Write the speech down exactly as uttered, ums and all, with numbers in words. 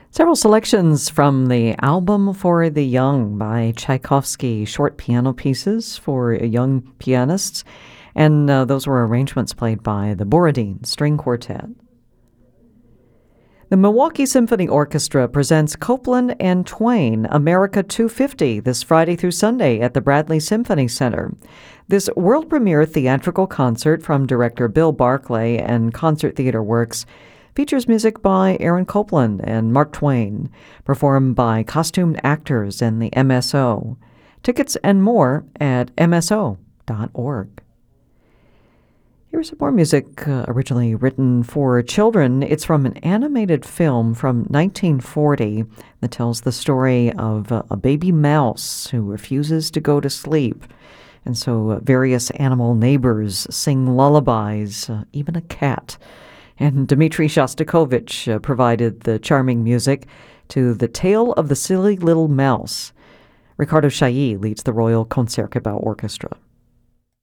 Several selections from the Album for the Young by Tchaikovsky, short piano pieces for young pianists, and uh, those were arrangements played by the Borodin String Quartet. The Milwaukee Symphony Orchestra presents Copland and Twain America two fifty this Friday through Sunday at the Bradley Symphony Center. This world premiere theatrical concert from director Bill Barclay and Concert Theater Works features music by Aaron Copland and Mark Twain, performed by costumed actors and the M S O. Tickets and more at m s o dot org. Here's some more music uh, originally written for children. It's from an animated film from nineteen forty that tells the story of uh, a baby mouse who refuses to go to sleep. And so uh, various animal neighbors sing lullabies, uh, even a cat. And Dmitri Shostakovich uh, provided the charming music to The Tale of the Silly Little Mouse. Ricardo Chailly leads the Royal Concertgebouw Orchestra.